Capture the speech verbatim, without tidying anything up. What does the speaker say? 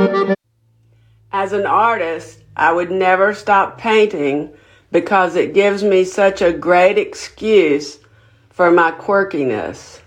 As an artist, I would never stop painting because it gives me such a great excuse for my quirkiness.